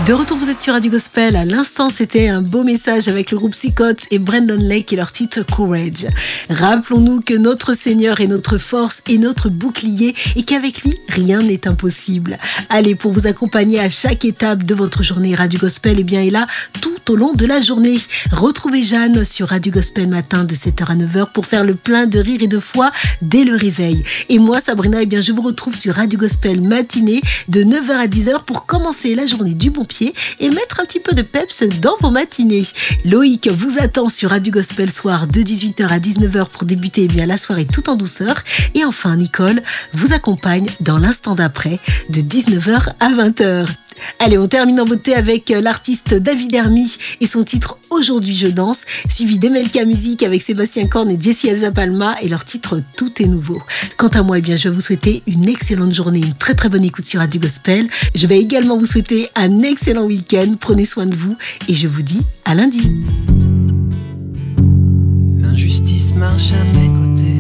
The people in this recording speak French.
De retour, vous êtes sur Radio Gospel. À l'instant, c'était un beau message avec le groupe Psychote et Brandon Lake et leur titre Courage. Rappelons-nous que notre Seigneur est notre force et notre bouclier et qu'avec lui, rien n'est impossible. Allez, pour vous accompagner à chaque étape de votre journée, Radio Gospel est là tout au long de la journée. Retrouvez Jeanne sur Radio Gospel matin de 7h à 9h pour faire le plein de rire et de foi dès le réveil. Et moi, Sabrina, je vous retrouve sur Radio Gospel matinée de 9h à 10h pour commencer la journée du bon pied et mettre un petit peu de peps dans vos matinées. Loïc vous attend sur Radio Gospel soir de 18h à 19h pour débuter la soirée tout en douceur. Et enfin, Nicole vous accompagne dans l'instant d'après de 19h à 20h. Allez, on termine en beauté avec l'artiste David Hermy et son titre Aujourd'hui je danse, suivi d'Emelka Musique avec Sébastien Korn et Jessie Elsa Palma et leur titre Tout est nouveau. Quant à moi, je vais vous souhaiter une excellente journée, une très très bonne écoute sur Radio Gospel. Je vais également vous souhaiter un excellent week-end, prenez soin de vous et je vous dis à lundi. L'injustice marche à mes côtés.